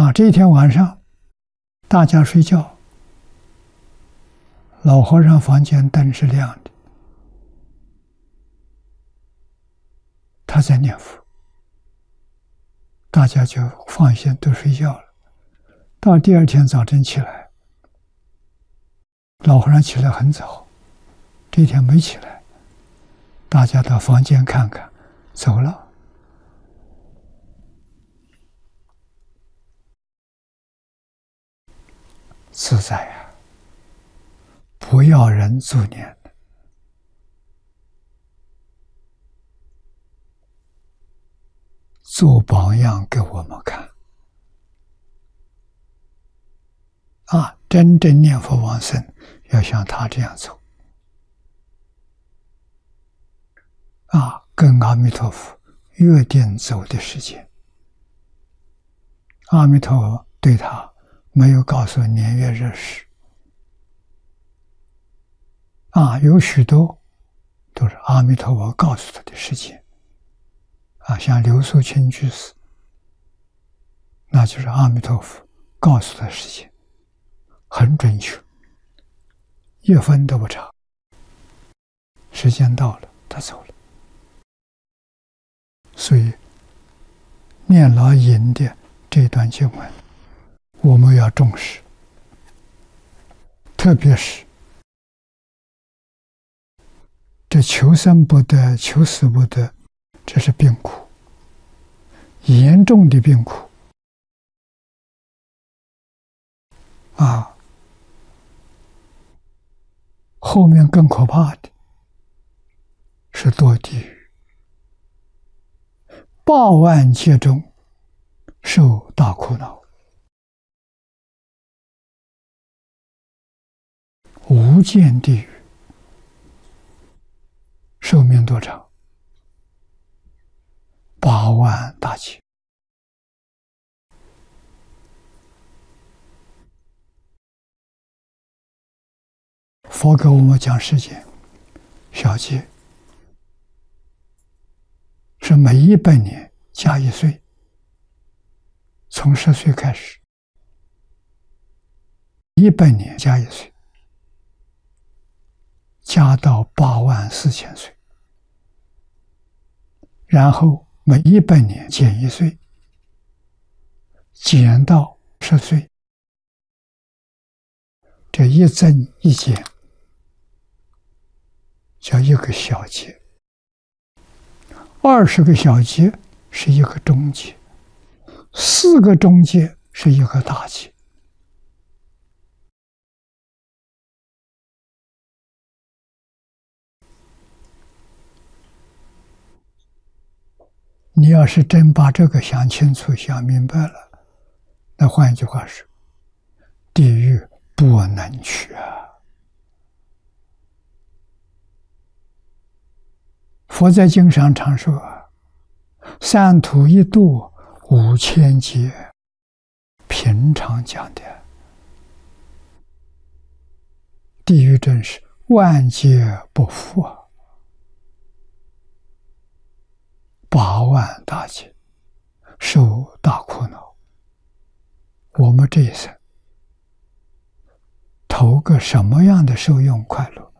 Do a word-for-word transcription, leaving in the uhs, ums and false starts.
啊，这一天晚上，大家睡觉，老和尚房间灯是亮的，他在念佛，大家就放心都睡觉了。到第二天早晨起来，老和尚起来很早，这一天没起来，大家到房间看看，走了。自在呀、啊，不要人助念的，做榜样给我们看。啊，真正念佛往生，要像他这样走。啊，跟阿弥陀佛约定走的时间。阿弥陀佛对他没有告诉年月日时。啊，有许多都是阿弥陀佛告诉他的时间。啊，像刘素清居士，那就是阿弥陀佛告诉他时间，很准确，一分都不差。时间到了，他走了。所以，念老引的这段经文，我们要重视，特别是这求生不得、求死不得，这是病苦，严重的病苦啊！后面更可怕的是堕地狱，八万劫中受大苦恼，无间地狱寿命多长？八万大劫。佛给我们讲世间小劫，是每一百年加一岁，从十岁开始，一百年加一岁，加到八万四千岁，然后每一百年减一岁，减到十岁，这一增一减，叫一个小劫。二十个小劫是一个中劫，四个中劫是一个大劫。你要是真把这个想清楚、想明白了，那换一句话说，地狱不能去啊！佛在经上常说，三途一度五千劫，平常讲的。地狱真是万劫不复啊！八万大劫，受大苦恼。我们这一生投个什么样的受用快乐？